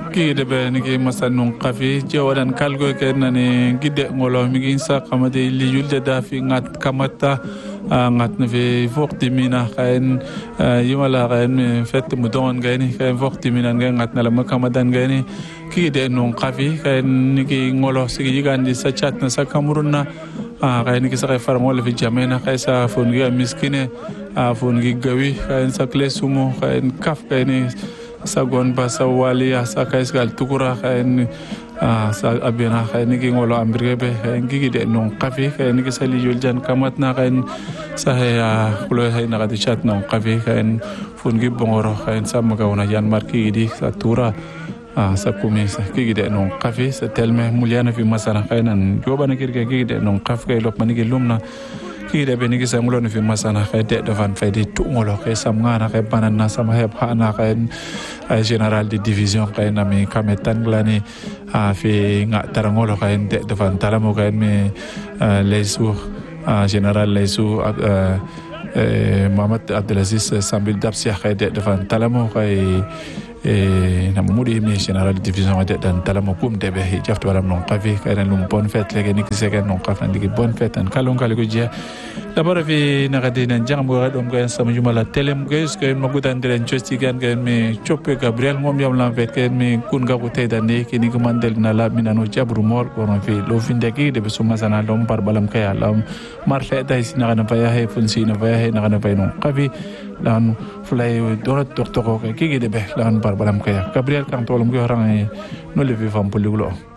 ki de be ni ki masanun qafi jawadan kalgo ke nani gide ngolo mi gin sa kamade li yulde da fi ngat kamata ngat ne fi fokti mina kain yimala kain fet mudon gani kain fokti mina ngat na la makamadan gani ki de non qafi kain ni ki ngolo sigi gandi sa chat na sa kamuruna kain ki sa far ngolo fi jamena kaisa fungi miskine fungi gawi kain sa klesumo kain kaf kain sagon basa wali asa kais gal tukura kain sa abena kain ki ngolo ambirebe kain ki de non qafi kain ki sali juljan kamatna kain sa ya kulo hay nakati chat non qafi kain fungi bongoro kain sa magawna yan marki di sa tura sa kumi sa ki de non qafi sa telme mulyana fi masana kainan jobana kirke ki de non qaf kay lop manigi lumna ki de benigi sa ngolo fi masana kay de devan faydi tu ngolo kay sam ngana kay banana sama heb hana kay general de division kay nami kametan glani fi nga tarangolo kay de devan talamo kay me lesu general lesu Muhammad Abdelaziz Sambil Dabsi kay de devan talamo kay namudi mi general division de dan talamo kum de be jafto walam non qafi kay lum bon fête legi ni kiseke non qaf nan digi bon fête an kalon kaligo je d'abord fi nagadi nan jang mo radom ko sama jumala telem guys ko magudan den chosti gan gan mi choppe Gabriel mom yam lan fête ken mi kun ga ko tayda ne ki ni ko mandel na la minano jabru mor ko no fi lo findeki de be suma sana dom par balam kay alam marle day sina kana pa ya he fun sina pa ya he na kana pa non qafi dan fulay dorot tortoko ki de be lan par balam kay Gabriel kan tolum ko rang no le fi fam poligulo